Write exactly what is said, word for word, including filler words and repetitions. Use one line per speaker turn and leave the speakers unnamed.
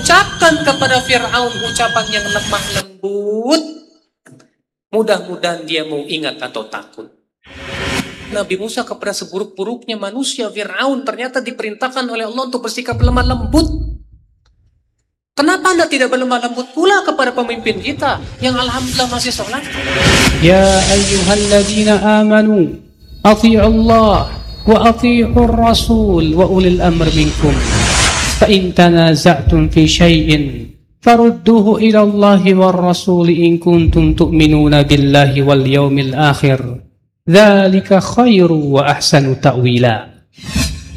ucapkan kepada Fir'aun ucapan yang lemah lembut. Mudah-mudahan dia mau ingat atau takut. Nabi Musa kepada seburuk-buruknya manusia, Fir'aun, ternyata diperintahkan oleh Allah untuk bersikap lemah lembut. Kenapa Anda tidak berlemah lembut pula kepada pemimpin kita yang alhamdulillah masih sholat?
Ya ayyuhalladzina amanu athi'u Allah wa athi'ur rasul wa ulil amr minkum fa in tanaza'tum fi syai'in farudduhu ila Allah war rasul in kuntum tu'minuna billahi wal yawmil akhir dzalika khairu wa ahsanu ta'wila.